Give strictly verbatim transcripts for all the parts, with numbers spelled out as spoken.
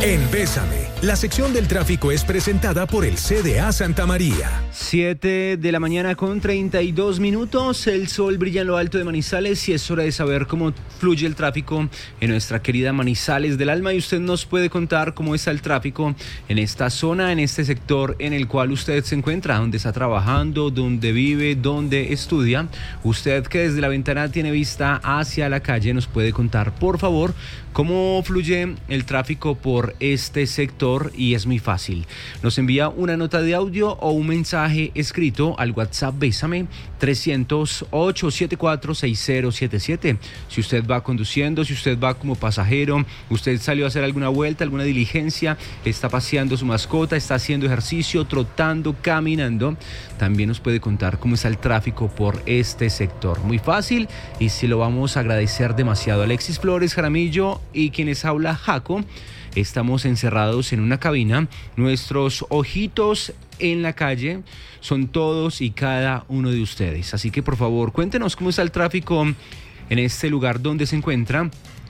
En Bésame, la sección del tráfico es presentada por el C D A Santa María. siete de la mañana con treinta y dos minutos. El sol brilla en lo alto de Manizales y es hora de saber cómo fluye el tráfico en nuestra querida Manizales del Alma. Y usted nos puede contar cómo está el tráfico en esta zona, en este sector en el cual usted se encuentra, donde está trabajando, donde vive, donde estudia. Usted que desde la ventana tiene vista hacia la calle nos puede contar, por favor, cómo fluye el tráfico por este sector, y es muy fácil. Nos envía una nota de audio o un mensaje escrito al WhatsApp Bésame trescientos, ochocientos setenta y cuatro, sesenta siete siete. Si usted va conduciendo, si usted va como pasajero, usted salió a hacer alguna vuelta, alguna diligencia, está paseando su mascota, está haciendo ejercicio, trotando, caminando, también nos puede contar cómo está el tráfico por este sector. Muy fácil, y se lo vamos a agradecer demasiado. Alexis Flores Jaramillo y quienes habla Jaco. Estamos encerrados en una cabina. Nuestros ojitos en la calle son todos y cada uno de ustedes. Así que por favor, cuéntenos cómo está el tráfico en este lugar donde se encuentra.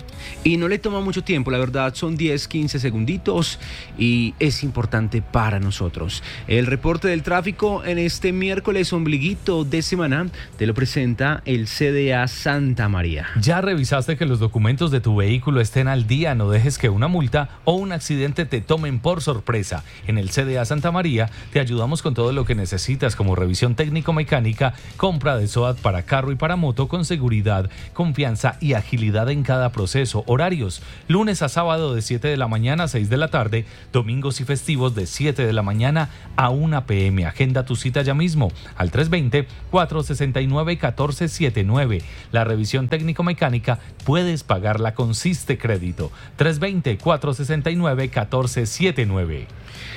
Y no le toma mucho tiempo, la verdad, son diez, quince segunditos y es importante para nosotros. El reporte del tráfico en este miércoles ombliguito de semana te lo presenta el C D A Santa María. ¿Ya revisaste que los documentos de tu vehículo estén al día? No dejes que una multa o un accidente te tomen por sorpresa. En el C D A Santa María te ayudamos con todo lo que necesitas, como revisión técnico-mecánica, compra de SOAT para carro y para moto con seguridad, confianza y agilidad en cada proceso. Horarios: lunes a sábado de siete de la mañana a seis de la tarde, domingos y festivos de siete de la mañana a una pe eme. Agenda tu cita ya mismo al tres dos cero, cuatro seis nueve, uno cuatro siete nueve. La revisión técnico-mecánica puedes pagarla con Siste Crédito. tres dos cero, cuatro seis nueve, uno cuatro siete nueve.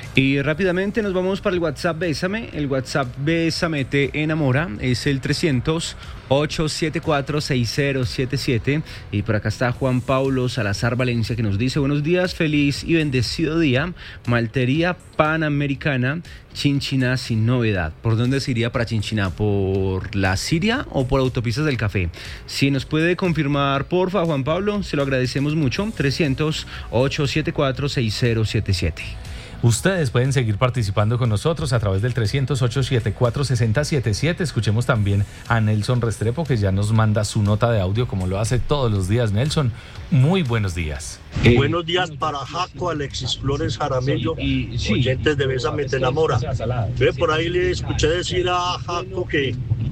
Y rápidamente nos vamos para el WhatsApp Bésame. El WhatsApp Bésame te enamora es el trescientos, ochocientos setenta y cuatro, sesenta siete siete. Y por acá está Juan Pablo Salazar Valencia, que nos dice: buenos días, feliz y bendecido día. Maltería Panamericana, Chinchiná sin novedad. ¿Por dónde se iría para Chinchiná? ¿Por la Siria o por Autopistas del Café? Si nos puede confirmar, porfa, Juan Pablo, se lo agradecemos mucho. trescientos, ochocientos setenta y cuatro, sesenta siete siete. Ustedes pueden seguir participando con nosotros a través del trescientos, ochocientos setenta y cuatro, sesenta siete siete. Escuchemos también a Nelson Restrepo, que ya nos manda su nota de audio como lo hace todos los días. Nelson, muy buenos días. Eh, buenos días para Jaco, Alexis Flores Jaramillo y sí, oyentes de Bésame te enamora. Ve, por ahí le escuché decir a Jaco que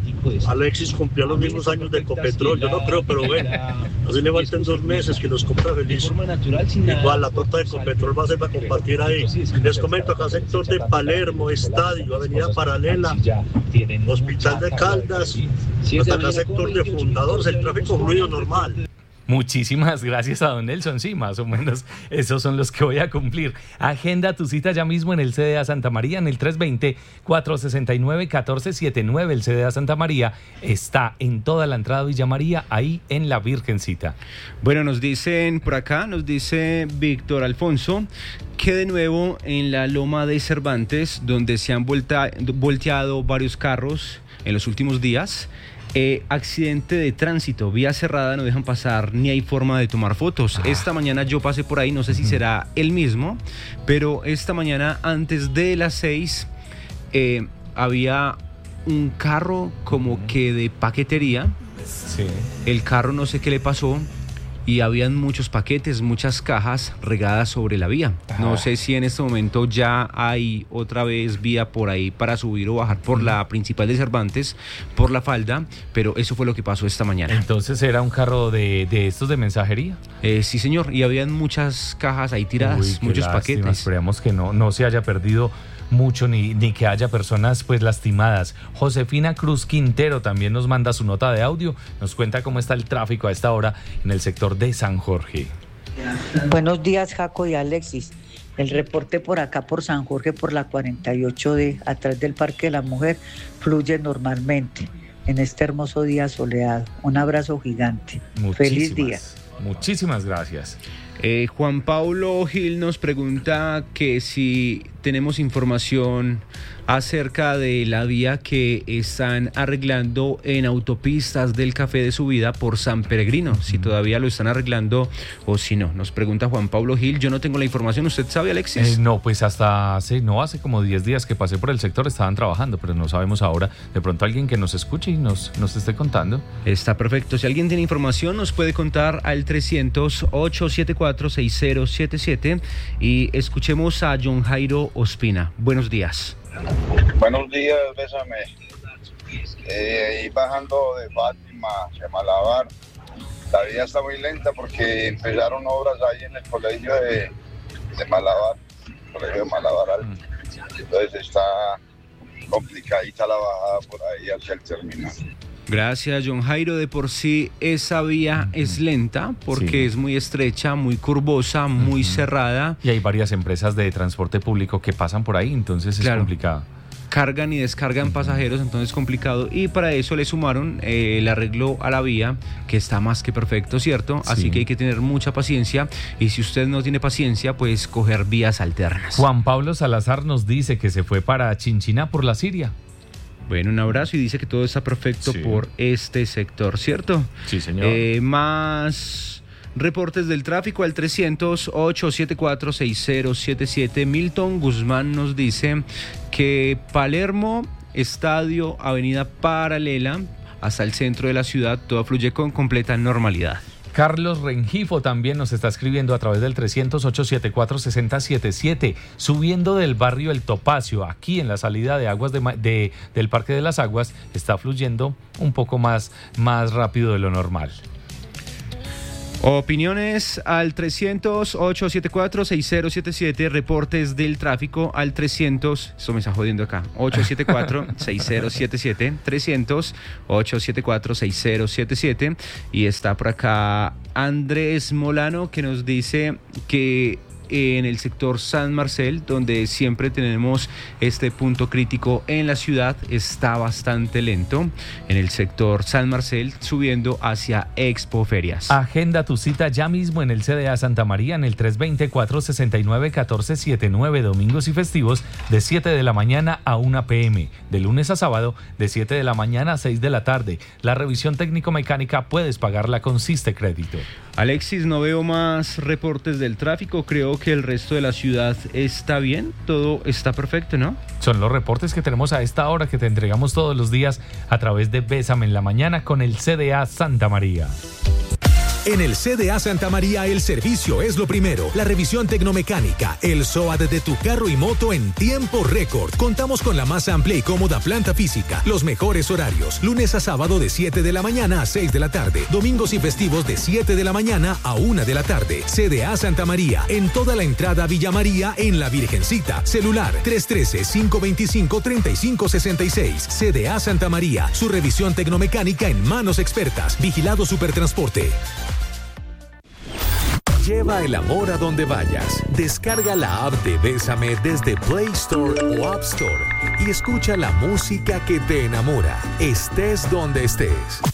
Alexis cumplió los mismos años de Ecopetrol. Yo no creo, pero bueno, así le faltan dos meses que los compra feliz. Igual la torta de Ecopetrol va a ser para compartir ahí. Les comento, acá sector de Palermo, Estadio, Avenida Paralela, Hospital de Caldas, hasta acá sector de Fundadores, el tráfico fluido normal. Muchísimas gracias a don Nelson. Sí, más o menos esos son los que voy a cumplir. Agenda tu cita ya mismo en el C D A Santa María, en el tres dos cero, cuatro seis nueve, uno cuatro siete nueve. El C D A Santa María está en toda la entrada de Villa María, ahí en la Virgencita. Bueno, nos dicen por acá, nos dice Víctor Alfonso, que de nuevo en la Loma de Cervantes, donde se han volta, volteado varios carros en los últimos días, Eh, accidente de tránsito, vía cerrada, no dejan pasar ni hay forma de tomar fotos. Ah. Esta mañana yo pasé por ahí, no sé si será el mismo, pero esta mañana antes de las seis eh, había un carro como que de paquetería. Sí. El carro no sé qué le pasó y habían muchos paquetes, muchas cajas regadas sobre la vía. Ah. No sé si en este momento ya hay otra vez vía por ahí para subir o bajar por mm. la principal de Cervantes, por la falda, pero eso fue lo que pasó esta mañana. Entonces, ¿era un carro de, de estos de mensajería? Eh, sí, señor, y habían muchas cajas ahí tiradas. Uy, muchos lástima. Paquetes. Esperemos que no, no se haya perdido mucho ni, ni que haya personas pues lastimadas. Josefina Cruz Quintero también nos manda su nota de audio, nos cuenta cómo está el tráfico a esta hora en el sector de San Jorge. Buenos días, Jaco y Alexis. El reporte por acá por San Jorge, por la cuarenta y ocho D, atrás del Parque de la Mujer, fluye normalmente en este hermoso día soleado. Un abrazo gigante. Muchísimas, feliz día. Muchísimas gracias. Eh, Juan Pablo Gil nos pregunta que si tenemos información acerca de la vía que están arreglando en autopistas del Café de Subida por San Peregrino, si todavía lo están arreglando o si no. Nos pregunta Juan Pablo Gil, yo no tengo la información, ¿usted sabe, Alexis? Eh, no, pues hasta hace, no, hace como diez días que pasé por el sector estaban trabajando, pero no sabemos ahora. De pronto alguien que nos escuche y nos, nos esté contando. Está perfecto, si alguien tiene información nos puede contar al trescientos, ochocientos setenta y cuatro, sesenta setenta y siete y escuchemos a John Jairo Ospina. Buenos días. Buenos días, Bésame. Eh, y bajando de Fátima hacia Malabar, la vía está muy lenta porque empezaron obras ahí en el colegio de, de Malabar, el colegio de Malabar Alto. Entonces está complicadita la bajada por ahí hacia el terminal. Gracias, John Jairo. De por sí esa vía es lenta porque sí. es muy estrecha, muy curvosa, muy uh-huh. cerrada. Y hay varias empresas de transporte público que pasan por ahí, entonces claro. es complicado. Cargan y descargan uh-huh. pasajeros, entonces es complicado. Y para eso le sumaron eh, el arreglo a la vía, que está más que perfecto, ¿cierto? Sí. Así que hay que tener mucha paciencia. Y si usted no tiene paciencia, pues coger vías alternas. Juan Pablo Salazar nos dice que se fue para Chinchiná por la Siria. Bueno, un abrazo y dice que todo está perfecto sí. por este sector, ¿cierto? Sí, señor. Eh, más reportes del tráfico al trescientos, ochocientos setenta y cuatro, sesenta setenta y siete. Milton Guzmán nos dice que Palermo, Estadio, Avenida Paralela, hasta el centro de la ciudad, todo fluye con completa normalidad. Carlos Rengifo también nos está escribiendo a través del trescientos, ochocientos setenta y cuatro, sesenta setenta y siete, subiendo del barrio El Topacio, aquí en la salida de aguas de, de, del Parque de las Aguas, está fluyendo un poco más, más rápido de lo normal. Opiniones al trescientos, ochocientos setenta y cuatro, sesenta setenta y siete, reportes del tráfico al trescientos, esto me está jodiendo acá, ochocientos setenta y cuatro, sesenta setenta y siete, trescientos, ochocientos setenta y cuatro, sesenta setenta y siete, y está por acá Andrés Molano que nos dice que en el sector San Marcel, donde siempre tenemos este punto crítico en la ciudad, está bastante lento en el sector San Marcel, subiendo hacia Expo Ferias. Agenda tu cita ya mismo en el C D A Santa María en el tres dos cuatro, seis nueve, uno cuatro siete nueve, domingos y festivos de siete de la mañana a una pe eme, de lunes a sábado de siete de la mañana a seis de la tarde. La revisión técnico-mecánica puedes pagarla con Siste Crédito. Alexis, no veo más reportes del tráfico, creo que el resto de la ciudad está bien, todo está perfecto, ¿no? Son los reportes que tenemos a esta hora que te entregamos todos los días a través de Bésame en la Mañana con el C D A Santa María. En el C D A Santa María el servicio es lo primero. La revisión tecnomecánica, el S O A T de tu carro y moto en tiempo récord. Contamos con la más amplia y cómoda planta física. Los mejores horarios. Lunes a sábado de siete de la mañana a seis de la tarde. Domingos y festivos de siete de la mañana a una de la tarde. C D A Santa María. En toda la entrada Villa María en La Virgencita. Celular tres uno tres, cinco dos cinco, tres cinco seis seis. C D A Santa María. Su revisión tecnomecánica en manos expertas. Vigilado Supertransporte. Lleva el amor a donde vayas. Descarga la app de Bésame desde Play Store o App Store y escucha la música que te enamora, estés donde estés.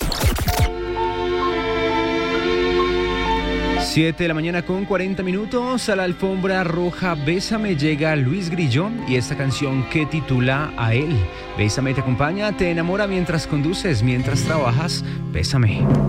siete de la mañana con cuarenta minutos, a la alfombra roja Bésame llega Luis Grillo y esta canción que titula A él. Bésame te acompaña, te enamora mientras conduces, mientras trabajas. Bésame.